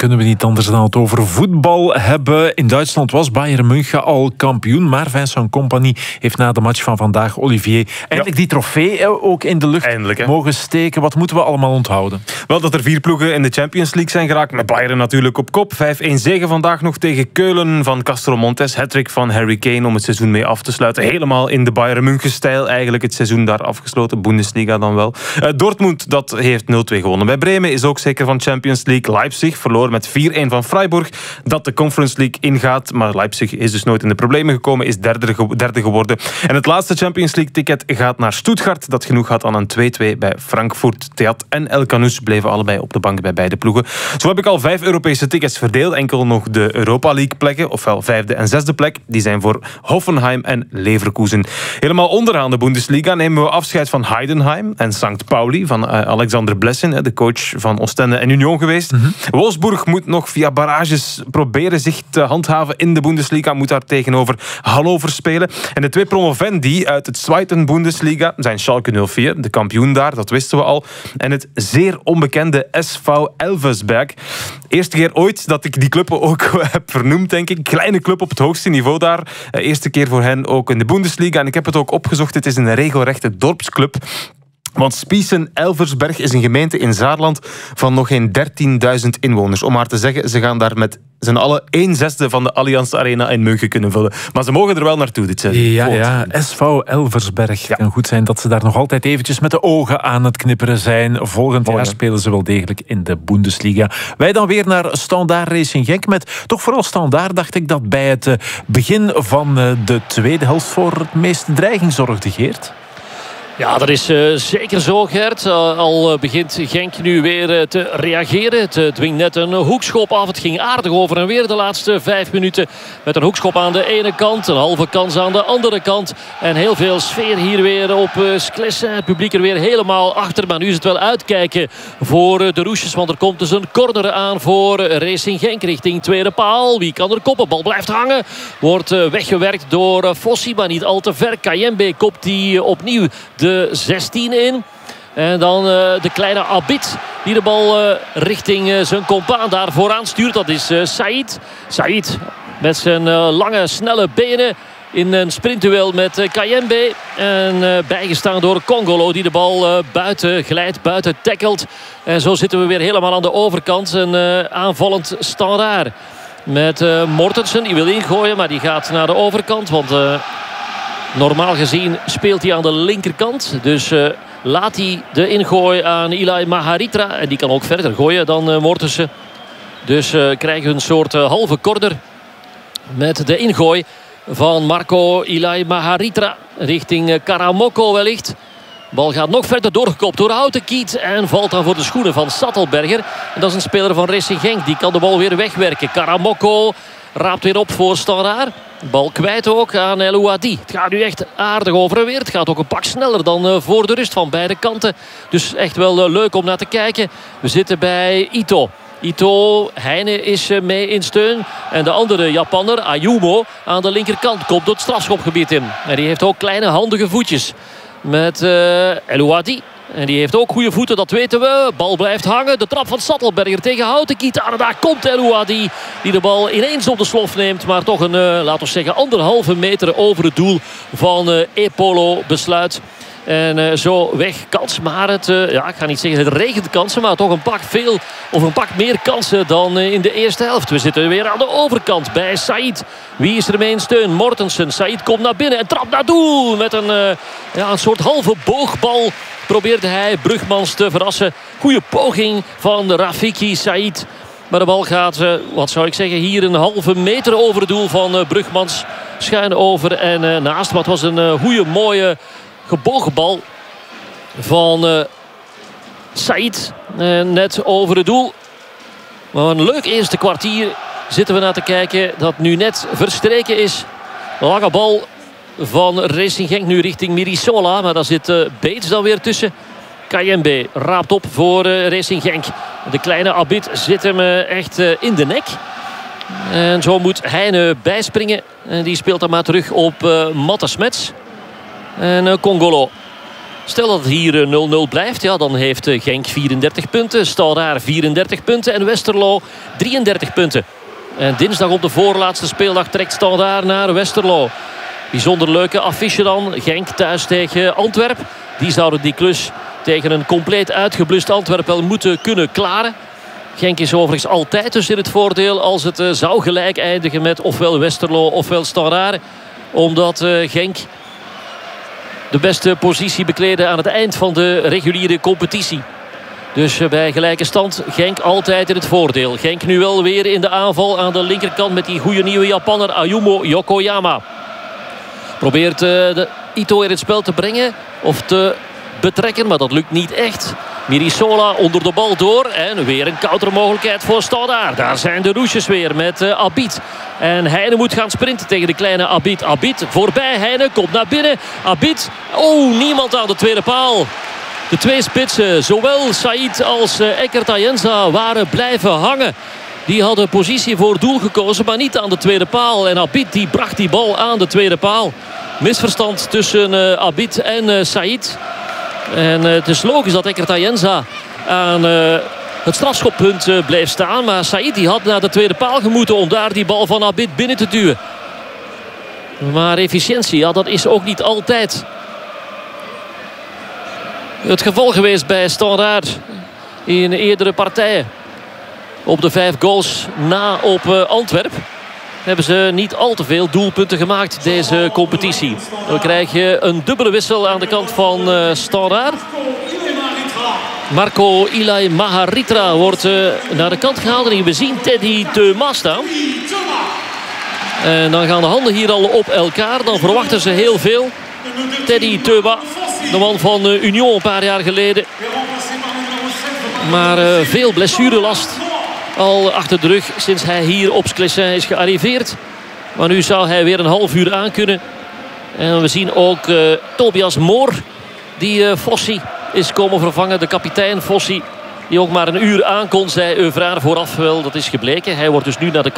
kunnen we niet anders dan het over voetbal hebben. In Duitsland was Bayern München al kampioen, maar Vincent Kompany heeft na de match van vandaag, Olivier, eindelijk die trofee ook in de lucht mogen steken. Wat moeten we allemaal onthouden? Wel, dat er 4 ploegen in de Champions League zijn geraakt, met Bayern natuurlijk op kop. 5-1 zege vandaag nog tegen Keulen van Castro Montes. Hattrick van Harry Kane om het seizoen mee af te sluiten. Helemaal in de Bayern München-stijl eigenlijk het seizoen daar afgesloten. Bundesliga dan wel. Dortmund, dat heeft 0-2 gewonnen. Bij Bremen is ook zeker van Champions League. Leipzig verloor met 4-1 van Freiburg, dat de Conference League ingaat. Maar Leipzig is dus nooit in de problemen gekomen, is derde geworden. En het laatste Champions League ticket gaat naar Stuttgart, dat genoeg had aan een 2-2 bij Frankfurt. Theat en El Canus bleven allebei op de bank bij beide ploegen. Zo heb ik al 5 Europese tickets verdeeld. Enkel nog de Europa League plekken, ofwel 5e en 6e plek. Die zijn voor Hoffenheim en Leverkusen. Helemaal onderaan de Bundesliga nemen we afscheid van Heidenheim en St. Pauli, van Alexander Blessin, de coach van Oostende en Union geweest. Wolfsburg moet nog via barrages proberen zich te handhaven in de Bundesliga, moet daar tegenover Hannover spelen. En de 2 promovendi uit het Zweite Bundesliga zijn Schalke 04, de kampioen daar, dat wisten we al, en het zeer onbekende SV Elversberg. Eerste keer ooit dat ik die club ook heb vernoemd, denk ik. Kleine club op het hoogste niveau daar. Eerste keer voor hen ook in de Bundesliga. En ik heb het ook opgezocht, het is een regelrechte dorpsclub. Want Spiesen-Elversberg is een gemeente in Saarland van nog geen 13.000 inwoners. Om maar te zeggen, ze gaan daar met z'n allen 1/6 van de Allianz Arena in München kunnen vullen. Maar ze mogen er wel naartoe dit seizoen. Ja, SV Elversberg. Het kan goed zijn dat ze daar nog altijd eventjes met de ogen aan het knipperen zijn. Volgend jaar spelen ze wel degelijk in de Bundesliga. Wij dan weer naar Standaard Racing Genk. Met toch vooral Standaard, dacht ik, dat bij het begin van de tweede helft voor het meeste dreiging zorgde, Geert. Ja, dat is zeker zo, Gert. Al begint Genk nu weer te reageren. Het dwingt net een hoekschop af. Het ging aardig over en weer de laatste 5 minuten. Met een hoekschop aan de ene kant. Een halve kans aan de andere kant. En heel veel sfeer hier weer op Sclessin. Het publiek er weer helemaal achter. Maar nu is het wel uitkijken voor de Roesjes. Want er komt dus een corner aan voor Racing Genk richting tweede paal. Wie kan er koppen? Bal blijft hangen. Wordt weggewerkt door Fossi, maar niet al te ver. Kayembe kopt die opnieuw de 16 in. En dan de kleine Abid die de bal richting zijn compaan daar vooraan stuurt. Dat is Said. Said met zijn lange, snelle benen in een sprintduel met Kayembe. En bijgestaan door Congolo die de bal buiten glijdt, buiten tackelt. En zo zitten we weer helemaal aan de overkant. Een aanvallend Standaard. Met Mortensen, die wil ingooien, maar die gaat naar de overkant. Want normaal gezien speelt hij aan de linkerkant. Dus laat hij de ingooi aan Ilai Maharitra. En die kan ook verder gooien dan Mortensen. Dus krijgen we een soort halve corner. Met de ingooi van Marco Ilai Maharitra. Richting Karamoko wellicht. Bal gaat nog verder doorgekopt door Houtenkiet. En valt dan voor de schoenen van Sattelberger. En dat is een speler van Racing Genk. Die kan de bal weer wegwerken. Karamoko raapt weer op voor Standaard. Bal kwijt ook aan El Ouadi. Het gaat nu echt aardig over en weer. Het gaat ook een pak sneller dan voor de rust van beide kanten. Dus echt wel leuk om naar te kijken. We zitten bij Ito. Heine is mee in steun. En de andere Japanner, Ayumo, aan de linkerkant. Komt door het strafschopgebied in. En die heeft ook kleine handige voetjes. Met El Ouadi. En die heeft ook goede voeten, dat weten we. Bal blijft hangen. De trap van Sattelberger tegen Houtenkiet aan. En daar komt El Ouadi, die de bal ineens op de slof neemt. Maar toch een, laten we zeggen, 1,5 meter over het doel van Epolo besluit. En zo weg kans. Maar ik ga niet zeggen het regent kansen. Maar toch een pak meer kansen dan in de eerste helft. We zitten weer aan de overkant bij Said. Wie is er mee in steun? Mortensen. Said komt naar binnen en trapt naar doel. Met een soort halve boogbal probeerde hij Brugmans te verrassen. Goeie poging van Rafiki Said. Maar de bal gaat, wat zou ik zeggen, hier 1,5 meter over het doel van Brugmans. Schuin over en naast. Maar het was een goede, mooie gebogen bal van Said. Net over het doel. Maar een leuk eerste kwartier zitten we naar te kijken. Dat nu net verstreken is. Lange bal van Racing Genk nu richting Mirisola. Maar daar zit Bates dan weer tussen. Kayembe raapt op voor Racing Genk. De kleine Abid zit hem echt in de nek. En zo moet Heine bijspringen. En die speelt dan maar terug op Matte Smets. En Congolo. Stel dat het hier 0-0 blijft, ja, dan heeft Genk 34 punten. Standaard 34 punten en Westerlo 33 punten. En dinsdag op de voorlaatste speeldag trekt Standaard naar Westerlo. Bijzonder leuke affiche dan. Genk thuis tegen Antwerpen. Die zouden die klus tegen een compleet uitgeblust Antwerpen wel moeten kunnen klaren. Genk is overigens altijd dus in het voordeel als het zou gelijk eindigen met ofwel Westerlo ofwel Standaard. Omdat Genk de beste positie bekleden aan het eind van de reguliere competitie. Dus bij gelijke stand Genk altijd in het voordeel. Genk nu wel weer in de aanval aan de linkerkant met die goede nieuwe Japanner Ayumu Yokoyama. Probeert de Ito in het spel te brengen of te betrekken, maar dat lukt niet echt. Mirisola onder de bal door en weer een countermogelijkheid voor Standaard. Daar zijn de roesjes weer met Abid. En Heine moet gaan sprinten tegen de kleine Abid. Abid voorbij, Heine komt naar binnen. Abid, niemand aan de tweede paal. De twee spitsen, zowel Said als Eckert Ayenza, waren blijven hangen. Die hadden positie voor doel gekozen, maar niet aan de tweede paal. En Abid die bracht die bal aan de tweede paal. Misverstand tussen Abid en Said. En het is logisch dat Eckert Ayenza aan het strafschoppunt bleef staan. Maar Said die had naar de tweede paal gemoeten om daar die bal van Abid binnen te duwen. Maar efficiëntie, ja, dat is ook niet altijd het geval geweest bij Standaard in eerdere partijen. Op de 5 goals na op Antwerpen hebben ze niet al te veel doelpunten gemaakt deze competitie. Dan krijg je een dubbele wissel aan de kant van Standaard. Marco Ilai Maharitra wordt naar de kant gehaald. En we zien Teddy Teuma staan. En dan gaan de handen hier al op elkaar. Dan verwachten ze heel veel. Teddy Teuma, de man van Union een paar jaar geleden. Maar veel blessurelast al achter de rug sinds hij hier op Sclessin is gearriveerd. Maar nu zou hij weer een half uur aan kunnen. En we zien ook Tobias Moor, die Fossi is komen vervangen. De kapitein Fossi, die ook maar een uur aan kon, zei Euvraar vooraf wel. Dat is gebleken. Hij wordt dus nu naar de